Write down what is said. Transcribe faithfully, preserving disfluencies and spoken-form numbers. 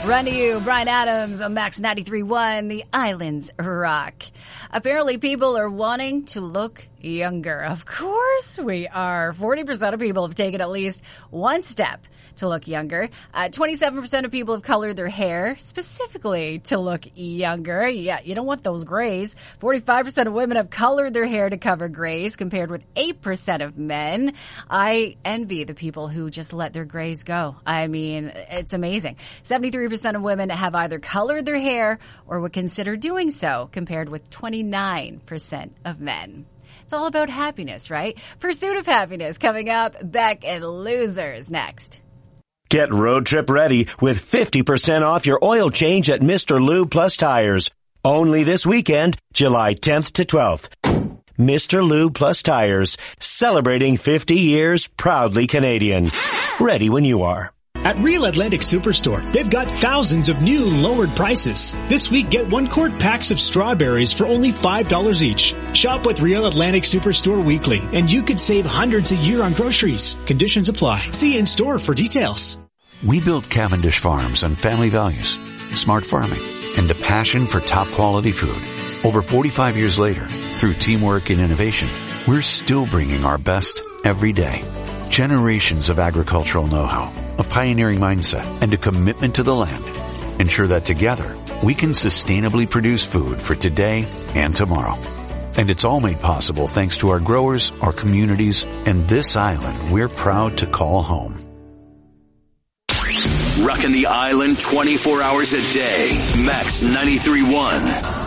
Run to you, Bryan Adams on Max ninety-three point one, The Islands Rock. Apparently people are wanting to look younger. Of course we are. forty percent of people have taken at least one step to look younger. Uh, twenty-seven percent of people have colored their hair specifically to look younger. Yeah, you don't want those grays. forty-five percent of women have colored their hair to cover grays compared with eight percent of men. I envy the people who just let their grays go. I mean, it's amazing. seventy-three percent of women have either colored their hair or would consider doing so compared with twenty-nine percent of men. It's all about happiness, right? Pursuit of Happiness coming up. Beck and Losers next. Get road trip ready with fifty percent off your oil change at Mister Lube Plus Tires. Only this weekend, July tenth to twelfth. Mister Lube Plus Tires, celebrating fifty years, proudly Canadian. Ready when you are. At Real Atlantic Superstore, they've got thousands of new lowered prices. This week, get one quart packs of strawberries for only five dollars each. Shop with Real Atlantic Superstore weekly, and you could save hundreds a year on groceries. Conditions apply. See in store for details. We built Cavendish Farms on family values, smart farming, and a passion for top quality food. Over forty-five years later, through teamwork and innovation, we're still bringing our best every day. Generations of agricultural know-how, a pioneering mindset, and a commitment to the land ensure that together we can sustainably produce food for today and tomorrow. And it's all made possible thanks to our growers, our communities, and this island we're proud to call home. Rocking the island twenty-four hours a day. Max ninety-three point one.